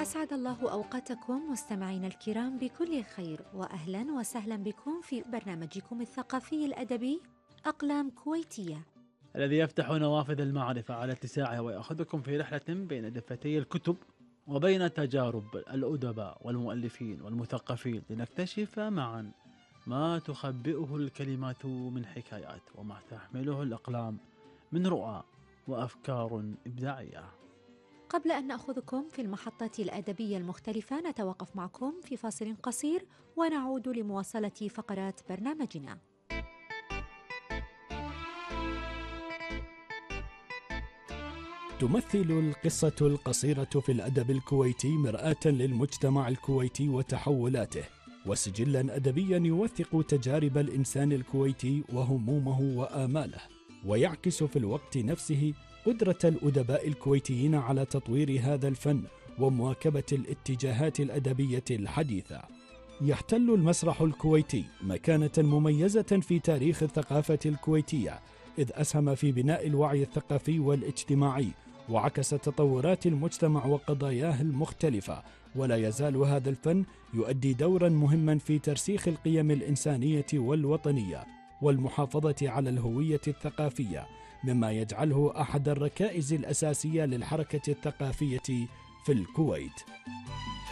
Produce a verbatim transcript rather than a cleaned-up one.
أسعد الله أوقاتكم مستمعينا الكرام بكل خير، وأهلا وسهلا بكم في برنامجكم الثقافي الأدبي أقلام كويتية، الذي يفتح نوافذ المعرفة على اتساعها ويأخذكم في رحلة بين دفتي الكتب وبين تجارب الأدباء والمؤلفين والمثقفين لنكتشف معا ما تخبئه الكلمات من حكايات وما تحمله الأقلام من رؤى وأفكار إبداعية. قبل أن نأخذكم في المحطات الأدبية المختلفة نتوقف معكم في فاصل قصير ونعود لمواصلة فقرات برنامجنا. تمثل القصة القصيرة في الأدب الكويتي مرآة للمجتمع الكويتي وتحولاته، وسجلا أدبيا يوثق تجارب الإنسان الكويتي وهمومه وآماله، ويعكس في الوقت نفسه قدرة الأدباء الكويتيين على تطوير هذا الفن ومواكبة الاتجاهات الأدبية الحديثة. يحتل المسرح الكويتي مكانة مميزة في تاريخ الثقافة الكويتية، إذ أسهم في بناء الوعي الثقافي والاجتماعي وعكس تطورات المجتمع وقضاياه المختلفة، ولا يزال هذا الفن يؤدي دورا مهما في ترسيخ القيم الإنسانية والوطنية والمحافظة على الهوية الثقافية، مما يجعله أحد الركائز الأساسية للحركة الثقافية في الكويت.